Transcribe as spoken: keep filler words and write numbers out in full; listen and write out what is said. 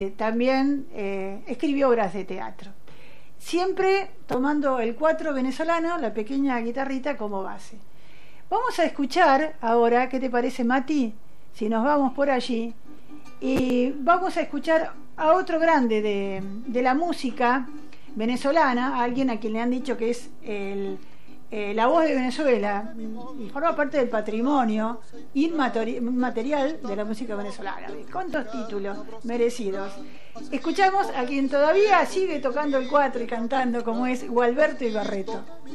También eh, escribió obras de teatro, siempre tomando el cuatro venezolano, la pequeña guitarrita, como base. Vamos a escuchar ahora, ¿qué te parece, Mati? Si nos vamos por allí, y vamos a escuchar a otro grande de, de la música venezolana, a alguien a quien le han dicho que es el, eh, la voz de Venezuela y forma parte del patrimonio inmaterial de la música venezolana. ¿Cuántos títulos merecidos? Escuchamos a quien todavía sigue tocando el cuatro y cantando, como es Gualberto Ibarreto.